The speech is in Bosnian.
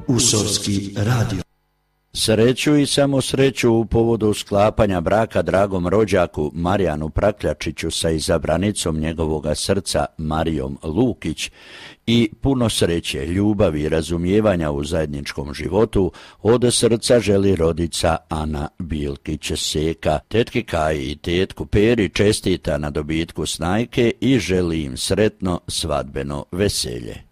Usorski radio. Sreću i samo sreću u povodu sklapanja braka dragom rođaku Marijanu Prakljačiću sa izabranicom njegovoga srca Marijom Lukić i puno sreće, ljubavi i razumijevanja u zajedničkom životu od srca želi rodica Ana Bilkić-Seka. Tetki Kaji i tetku Peri čestita na dobitku snajke i želi im sretno svadbeno veselje.